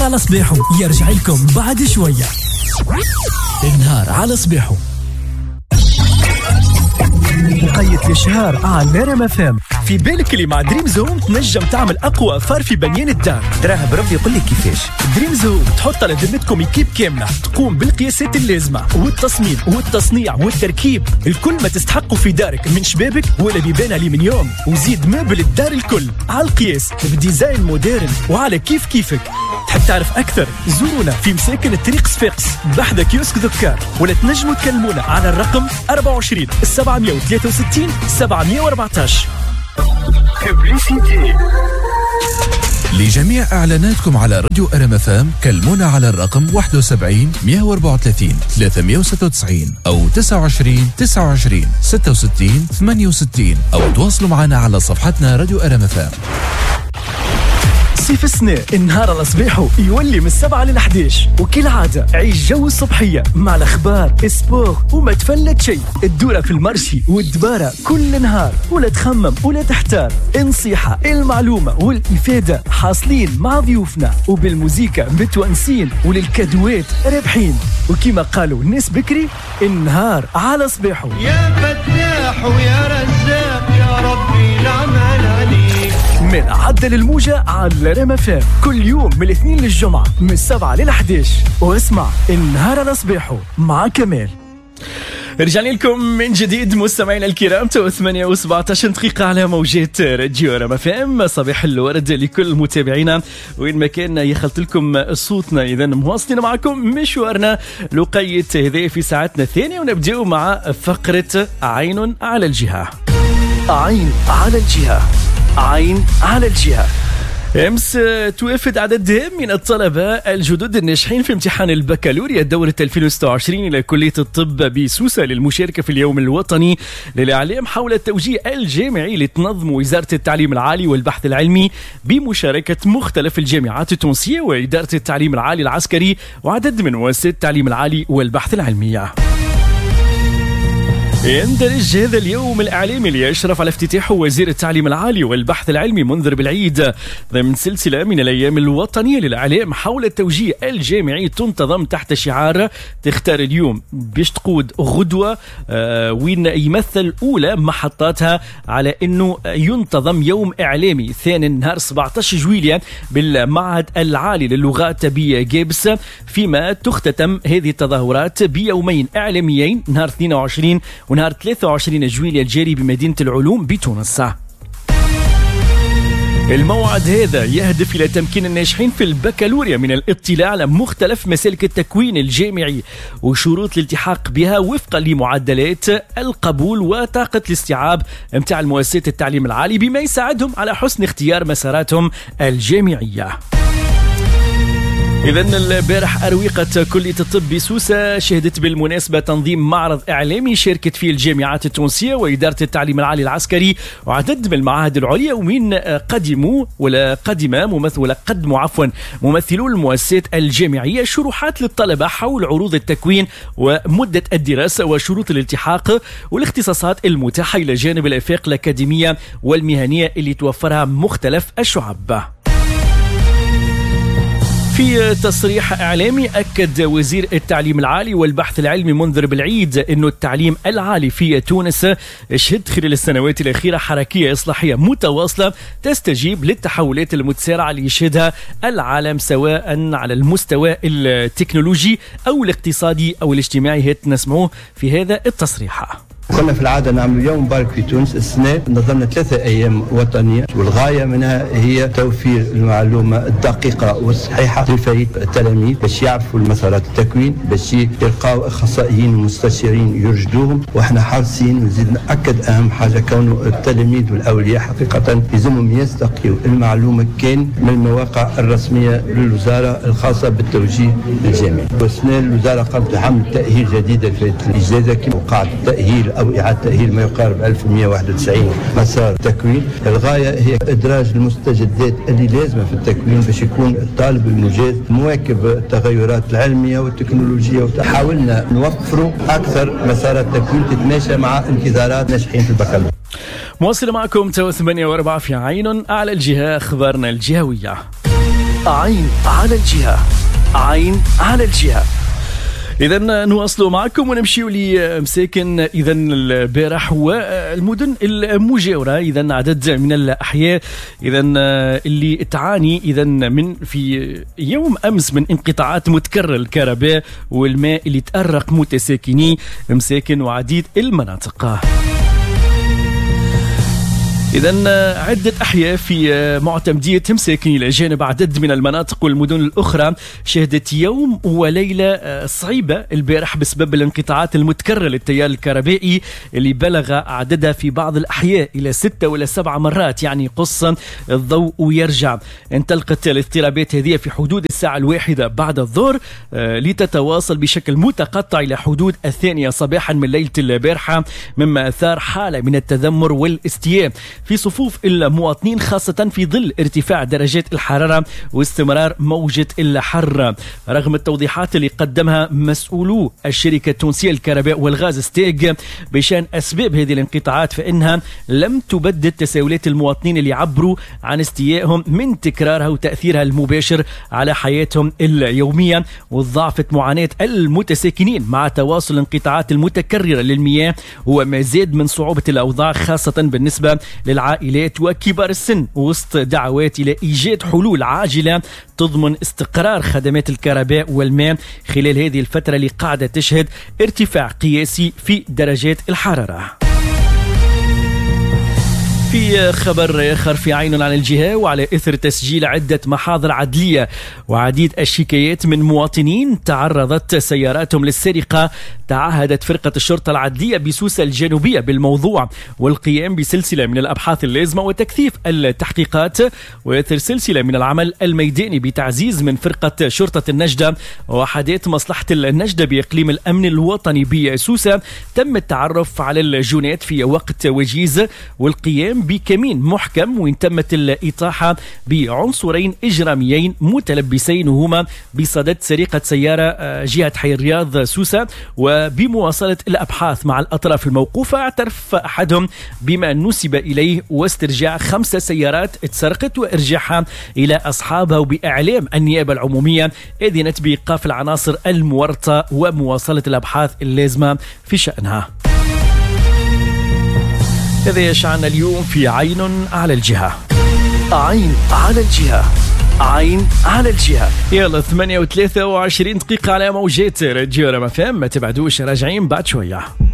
على صباحو يرجع لكم بعد شوية. النهار على صباحو بقية الشهر على ريم FM. في بالك اللي مع دريم زوم تنجم تعمل أقوى أثار في بنيان الدار؟ دراها بربي يقول لك كيفاش. دريم زوم تحط على ذمتكم إكيب كاملة تقوم بالقياسات اللازمة والتصميم والتصنيع والتركيب، الكل ما تستحقوا في دارك من شبابك ولا بيبان ألمنيوم، وزيد مبل الدار الكل على القياس بديزاين مودرن وعلى كيف كيفك. تحب تعرف أكثر؟ زورونا في مساكن الطريق صفاقس بحذا كيوسك دكار، ولا تنجموا تكلمونا على الرقم 24 763 714. لجميع إعلاناتكم على راديو ريم FM كلمونا على الرقم 71 134 396 أو 29 29 66 68 أو تواصلوا معنا على صفحتنا راديو ريم FM. صيف السنة النهار على صباحه يولي من 7 ل11، وكل عادة عيش جو الصبحية مع الأخبار سبور وما تفلت شيء. الدورة في المرشي والدبارة كل نهار، ولا تخمم ولا تحتار. النصيحة المعلومة والإفادة حاصلين مع ضيوفنا، وبالموزيكا متونسين وللكادوات رابحين. وكما قالوا الناس بكري النهار على صباحه. يا فتاح ويا رزاق يا ربي العمل عليك. من عدل الموجة على ريم FM كل يوم من الاثنين للجمعة من 7 ل11، واسمع النهار على صباحه مع كمال. رجعنا لكم من جديد مستمعينا الكرام، 8 و17 دقيقة على موجات راديو ريم FM. صباح الورد لكل متابعينا وين ما كان يخلط لكم صوتنا. إذا مواصلين معكم مشوارنا لقية هذه في ساعتنا الثانية، ونبدأ مع فقرة عين على الجهة. عين على الجهة، عين على الجهة. أمس توافد عدد هام من الطلبة الجدد الناجحين في امتحان البكالوريا دورة 2026 إلى كلية الطب بسوسة للمشاركة في اليوم الوطني للإعلام حول التوجيه الجامعي اللي تنظم وزارة التعليم العالي والبحث العلمي بمشاركة مختلف الجامعات التونسية وإدارة التعليم العالي العسكري وعدد من مؤسسات التعليم العالي والبحث العلمي. يندرج هذا اليوم الإعلامي اللي يشرف على افتتاحه وزير التعليم العالي والبحث العلمي منذر بالعيد ضمن سلسلة من الأيام الوطنية للإعلام حول التوجيه الجامعي تنتظم تحت شعار تختار اليوم باش تقود غدوة، وين يمثل أولى محطاتها على أنه ينتظم يوم إعلامي ثاني نهار 17 جويلية بالمعهد العالي للغات بجابس، فيما تختتم هذه التظاهرات بيومين إعلاميين نهار 22 ونهار 23 جويلية الجاري بمدينة العلوم بتونس. الموعد هذا يهدف إلى تمكين الناجحين في البكالوريا من الاطلاع على مختلف مسالك التكوين الجامعي وشروط الالتحاق بها وفقا لمعدلات القبول وطاقة الاستيعاب متاع المؤسسات التعليم العالي، بما يساعدهم على حسن اختيار مساراتهم الجامعية. إذن البارح أروقة كلية الطب بسوسة شهدت بالمناسبة تنظيم معرض إعلامي شاركت فيه الجامعات التونسية وإدارة التعليم العالي العسكري وعدد من المعاهد العليا، ومن قدموا ممثلو المؤسسات الجامعية شروحات للطلبة حول عروض التكوين ومدة الدراسة وشروط الالتحاق والاختصاصات المتاحة إلى جانب الآفاق الأكاديمية والمهنية اللي توفرها مختلف الشعب. في تصريح إعلامي أكد وزير التعليم العالي والبحث العلمي منذر بالعيد أنه التعليم العالي في تونس شهد خلال السنوات الأخيرة حركية إصلاحية متواصلة تستجيب للتحولات المتسارعة اللي يشهدها العالم سواء على المستوى التكنولوجي أو الاقتصادي أو الاجتماعي. نسمعوه في هذا التصريح. كنا في العادة نعمل يوم مبارك في تونس. السنة نظمنا 3 أيام وطنية، والغاية منها هي توفير المعلومة الدقيقة والصحيحة لفريق التلاميذ باش يعرفوا المسارات التكوين، باش يلقاو أخصائيين ومستشارين يرشدوهم. وإحنا حريصين ونزيد نأكد أهم حاجة كونه التلاميذ والأولياء حقيقة يلزمهم يستقيوا المعلومة كان من المواقع الرسمية للوزارة الخاصة بالتوجيه الجامعي. والسنة الوزارة قامت بحمل تأهيل جديدة في الإجازة كما وقعت التأهيل أو إعادة تأهيل ما يقارب 1191 مسار تكوين. الغاية هي إدراج المستجدات اللي لازمة في التكوين باش يكون الطالب المجاز مواكب التغيرات العلمية والتكنولوجية. حاولنا نوفروا أكثر مسارات تكوين تتماشى مع انتظارات ناجحين في البكالوريا. مواصل معكم 8 و4 في عين على الجهة، أخبارنا الجهوية. عين على الجهة، عين على الجهة. إذا نواصلوا معكم ونمشيوا لمساكن إذا البارح والمدن المجاورة. إذا عدد من الأحياء إذا اللي تعاني إذا من في يوم أمس من انقطاعات متكررة الكهرباء والماء اللي تأرق متساكني مساكن وعديد المناطق. إذن عدة أحياء في معتمدية مساكن إلى جانب عدد من المناطق والمدن الأخرى شهدت يوم وليلة صعيبة البارح بسبب الانقطاعات المتكررة للتيار الكهربائي اللي بلغ عددها في بعض الأحياء إلى 6 ولا 7 مرات، يعني قص الضوء ويرجع. انطلقت الاضطرابات هذه في حدود الساعة 1 بعد الظهر لتتواصل بشكل متقطع إلى حدود 2 صباحا من ليلة البارحة، مما أثار حالة من التذمر والاستياء في صفوف المواطنين، خاصة في ظل ارتفاع درجات الحرارة واستمرار موجة الحر. رغم التوضيحات اللي قدمها مسؤولو الشركة التونسية للكهرباء والغاز ستيغ بشان أسباب هذه الانقطاعات، فإنها لم تبدد تساؤلات المواطنين اللي عبروا عن استيائهم من تكرارها وتأثيرها المباشر على حياتهم اليومية، وضاعفت معاناة المتساكنين مع تواصل الانقطاعات المتكررة للمياه وما زاد من صعوبة الأوضاع، خاصة بالنسبة للعائلات وكبار السن، وسط دعوات إلى إيجاد حلول عاجلة تضمن استقرار خدمات الكهرباء والماء خلال هذه الفترة اللي قاعدة تشهد ارتفاع قياسي في درجات الحرارة. في خبر آخر في عين على الجهة، وعلى إثر تسجيل عدة محاضر عدلية وعديد الشكايات من مواطنين تعرضت سياراتهم للسرقة، تعهدت فرقة الشرطة العدلية بسوسة الجنوبية بالموضوع والقيام بسلسلة من الأبحاث اللازمة وتكثيف التحقيقات، ويثر سلسلة من العمل الميداني بتعزيز من فرقة شرطة النجدة ووحدات مصلحة النجدة بإقليم الأمن الوطني بسوسة. تم التعرف على الجنات في وقت وجيز والقيام بكمين محكم، وإن تمت الإطاحة بعنصرين إجراميين متلبسين وهما بصدد سرقة سيارة جهة حي الرياض سوسة. وبمواصلة الأبحاث مع الأطراف الموقوفة اعترف أحدهم بما نسب إليه واسترجاع 5 سيارات اتسرقت وإرجاعها إلى أصحابها، وبإعلام النيابة العمومية أذنت بإيقاف العناصر المورطة ومواصلة الأبحاث اللازمة في شأنها. هذا يشعنا اليوم في عين على الجهة، عين على الجهة، عين على الجهة. يلا 8:23 على موجات راديو رمى فام، ما تبعدوش، راجعين بعد شوية.